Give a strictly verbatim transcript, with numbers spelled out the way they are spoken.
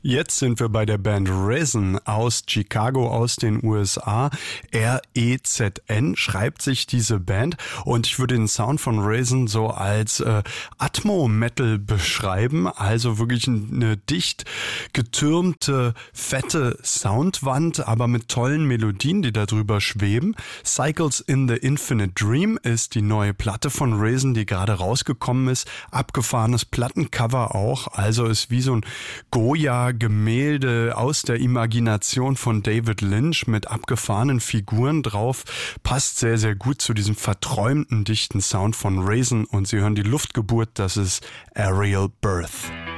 Jetzt sind wir bei der Band Rezen aus Chicago, aus den U S A. R E Z N schreibt sich diese Band und ich würde den Sound von Rezen so als äh, Atmo-Metal beschreiben, also wirklich eine dicht getürmte, fette Soundwand, aber mit tollen Melodien, die da drüber schweben. Cycles in the Infinite Dream ist die neue Platte von Rezen, die gerade rausgekommen ist. Abgefahrenes Plattencover auch, also ist wie so ein Goya-Gemälde aus der Imagination von David Lynch mit abgefahrenen Figuren drauf. Passt sehr, sehr gut zu diesem verträumten, dichten Sound von Rezen und Sie hören die Luftgeburt, das ist Aerial Birth.